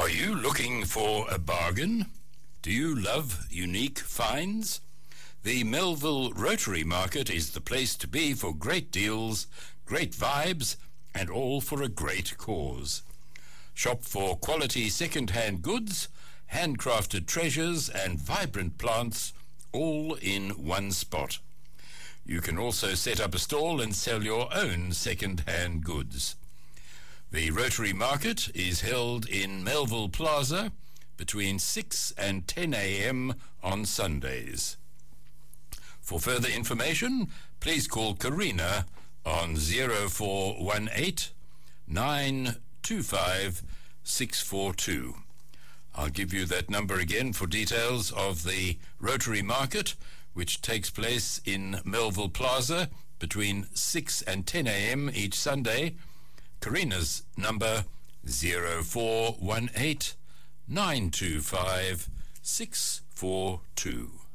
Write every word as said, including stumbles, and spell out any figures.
Are you looking for a bargain? Do you love unique finds? The Melville Rotary Market is the place to be for great deals, great vibes, and all for a great cause. Shop for quality second-hand goods, handcrafted treasures, and vibrant plants, all in one spot. You can also set up a stall and sell your own second-hand goods. The Rotary Market is held in Melville Plaza between six and ten a.m. on Sundays. For further information, please call Karina on zero four one eight, nine two five, six four two. I'll give you that number again for details of the Rotary Market, which takes place in Melville Plaza between six and ten a.m. each Sunday. Karina's number zero four one eight, nine two five, six four two.